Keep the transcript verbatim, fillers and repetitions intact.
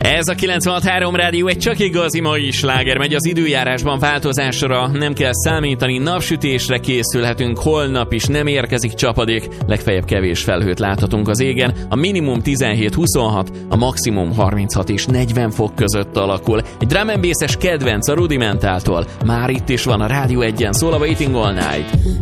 Ez a kilencvenhat három rádió egy csak igazi mai sláger, megy az időjárásban változásra, nem kell számítani, napsütésre készülhetünk, holnap is nem érkezik csapadék, legfeljebb kevés felhőt láthatunk az égen, a minimum tizenhét huszonhat, a maximum harminchat és negyven fok között alakul. Egy drum and bass-es kedvenc a Rudimentáltól, már itt is van a Rádió egyen, szól a Waiting All Night.